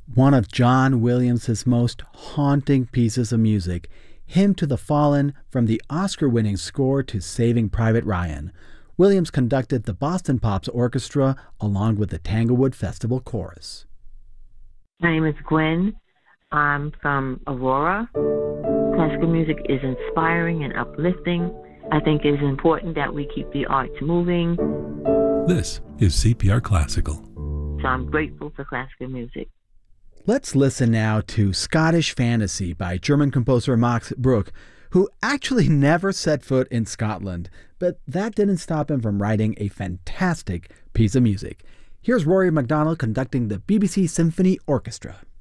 One of John Williams' most haunting pieces of music, Hymn to the Fallen, from the Oscar-winning score to Saving Private Ryan. Williams conducted the Boston Pops Orchestra along with the Tanglewood Festival Chorus. My name is Gwen. I'm from Aurora. Classical music is inspiring and uplifting. I think it is important that we keep the arts moving. This is CPR Classical. So I'm grateful for classical music. Let's listen now to Scottish Fantasy by German composer Max Bruch, who actually never set foot in Scotland, but that didn't stop him from writing a fantastic piece of music. Here's Rory MacDonald conducting the BBC Symphony Orchestra.